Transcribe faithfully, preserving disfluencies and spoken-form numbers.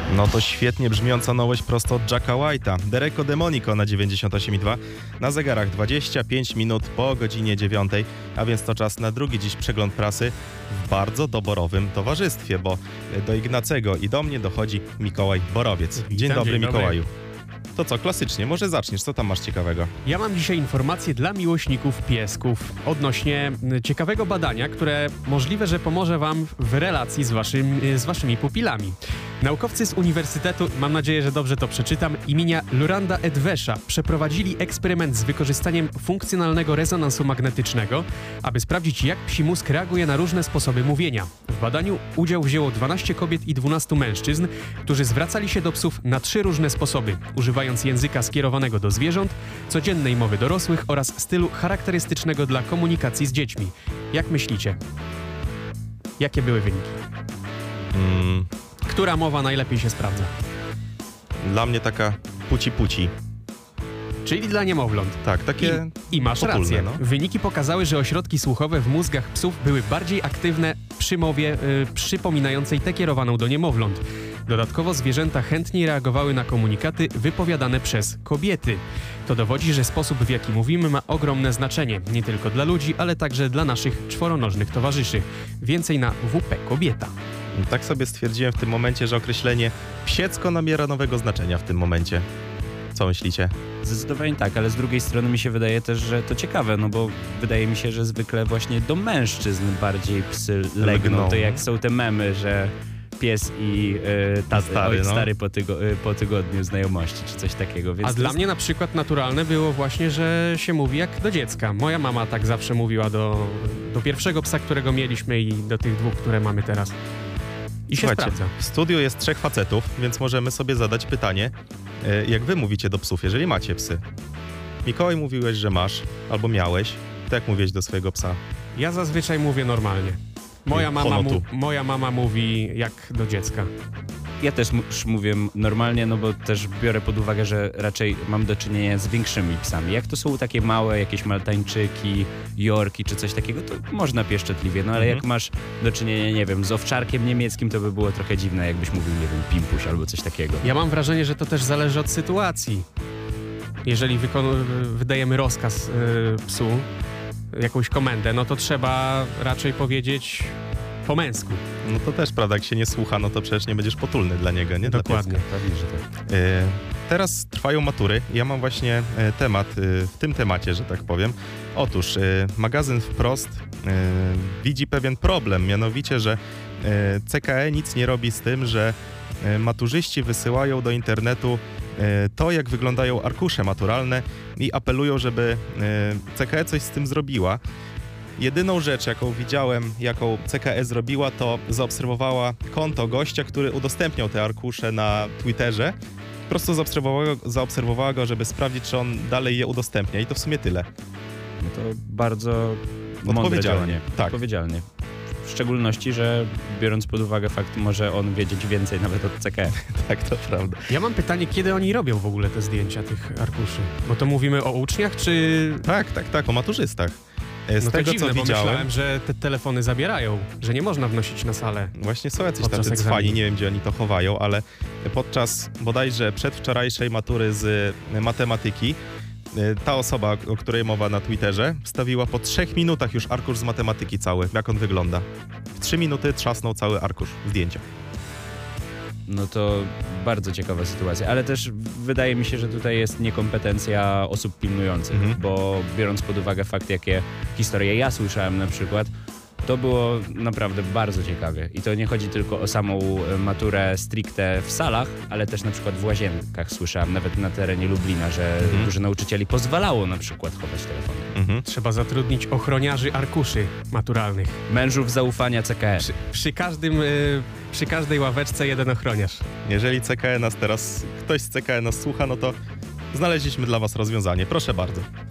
No to świetnie brzmiąca nowość prosto od Jacka White'a. Dereko Demonico na dziewięćdziesiąt osiem i dwa. Na zegarach dwadzieścia pięć minut po godzinie dziewiątej, a więc to czas na drugi dziś przegląd prasy w bardzo doborowym towarzystwie, bo do Ignacego i do mnie dochodzi Mikołaj Borowiec. Dzień Witam, dobry, dzień dobry. Mikołaju. To co, klasycznie, może zaczniesz, co tam masz ciekawego? Ja mam dzisiaj informacje dla miłośników piesków odnośnie ciekawego badania, które możliwe, że pomoże wam w relacji z, waszym, z waszymi pupilami. Naukowcy z Uniwersytetu, mam nadzieję, że dobrze to przeczytam, imienia Luranda Edwesha przeprowadzili eksperyment z wykorzystaniem funkcjonalnego rezonansu magnetycznego, aby sprawdzić, jak psi mózg reaguje na różne sposoby mówienia. W badaniu udział wzięło dwanaście kobiet i dwunastu mężczyzn, którzy zwracali się do psów na trzy różne sposoby, używając języka skierowanego do zwierząt, codziennej mowy dorosłych oraz stylu charakterystycznego dla komunikacji z dziećmi. Jak myślicie? Jakie były wyniki? Mm, Która mowa najlepiej się sprawdza? dla mnie taka puci-puci. Czyli dla niemowląt. Tak, takie I, I masz potulne, rację. no. Wyniki pokazały, że ośrodki słuchowe w mózgach psów były bardziej aktywne przy mowie y, przypominającej tę kierowaną do niemowląt. Dodatkowo zwierzęta chętniej reagowały na komunikaty wypowiadane przez kobiety. To dowodzi, że sposób, w jaki mówimy, ma ogromne znaczenie. Nie tylko dla ludzi, ale także dla naszych czworonożnych towarzyszy. Więcej na W P Kobieta. Tak sobie stwierdziłem w tym momencie, że określenie psiecko nabiera nowego znaczenia w tym momencie. Co myślicie? Zdecydowanie tak, ale z drugiej strony mi się wydaje też, że to ciekawe, no bo wydaje mi się, że zwykle właśnie do mężczyzn bardziej psy legną. Legną. To jak są te memy, że pies i y, taty, Stary, ojciec no. stary po, tygo, y, po tygodniu znajomości, czy coś takiego. Więc A to dla jest... mnie na przykład naturalne było właśnie, że się mówi jak do dziecka. Moja mama tak zawsze mówiła do, do pierwszego psa, którego mieliśmy i do tych dwóch, które mamy teraz. I się Słuchajcie, sprawdza. w studiu jest trzech facetów, więc możemy sobie zadać pytanie, e, jak wy mówicie do psów, jeżeli macie psy. Mikołaj, mówiłeś, że masz, albo miałeś. To jak mówiłeś do swojego psa? Ja zazwyczaj mówię normalnie. Moja mama, Honotu. mu, moja mama mówi jak do dziecka. Ja też m- już mówię normalnie, no bo też biorę pod uwagę, że raczej mam do czynienia z większymi psami. Jak to są takie małe, jakieś maltańczyki, jorki czy coś takiego, to można pieszczotliwie, no ale Mhm. jak masz do czynienia, nie wiem, z owczarkiem niemieckim, to by było trochę dziwne, jakbyś mówił, nie wiem, pimpuś albo coś takiego. Ja mam wrażenie, że to też zależy od sytuacji. Jeżeli wykonu- wydajemy rozkaz yy, psu, jakąś komendę, no to trzeba raczej powiedzieć po męsku. No to też, prawda, jak się nie słucha, no to przecież nie będziesz potulny dla niego, nie? Dla Dokładnie. pieska. Pewnie, że tak. E, teraz trwają matury. Ja mam właśnie e, temat e, w tym temacie, że tak powiem. Otóż e, magazyn Wprost e, widzi pewien problem, mianowicie, że e, C K E nic nie robi z tym, że e, maturzyści wysyłają do internetu e, to, jak wyglądają arkusze maturalne i apelują, żeby e, C K E coś z tym zrobiła. Jedyną rzecz, jaką widziałem, jaką C K E zrobiła, to zaobserwowała konto gościa, który udostępniał te arkusze na Twitterze. Po prostu zaobserwowała, zaobserwowała go, żeby sprawdzić, czy on dalej je udostępnia. I to w sumie tyle. No to bardzo mądre Odpowiedzialnie, działanie. tak. Odpowiedzialnie. W szczególności, że biorąc pod uwagę fakt, może on wiedzieć więcej nawet od C K E. Tak, to prawda. Ja mam pytanie, kiedy oni robią w ogóle te zdjęcia tych arkuszy? Bo to mówimy o uczniach, czy... Tak, tak, tak, o maturzystach. E, Z No to tego, dziwne, co bo widziałem, myślałem, że te telefony zabierają, że nie można wnosić na salę. właśnie są jacyś Podczas tacy egzaminu. cwani, nie wiem, gdzie oni to chowają, ale podczas bodajże przedwczorajszej matury z matematyki e, ta osoba, o której mowa na Twitterze, wstawiła po trzech minutach już arkusz z matematyki cały, jak on wygląda. W trzy minuty trzasnął cały arkusz zdjęcia. No to bardzo ciekawa sytuacja, ale też wydaje mi się, że tutaj jest niekompetencja osób pilnujących, Mhm. bo biorąc pod uwagę fakt, jakie historie ja słyszałem na przykład, to było naprawdę bardzo ciekawie. I to nie chodzi tylko o samą e, maturę stricte w salach, ale też na przykład w łazienkach słyszałem, nawet na terenie Lublina, że Mhm. dużo nauczycieli pozwalało na przykład chować telefony. Mhm. Trzeba zatrudnić ochroniarzy arkuszy maturalnych. Mężów zaufania C K E. Przy, przy każdym, y, przy każdej ławeczce jeden ochroniarz. Jeżeli C K E nas teraz, ktoś z C K E nas słucha, no to znaleźliśmy dla was rozwiązanie. Proszę bardzo.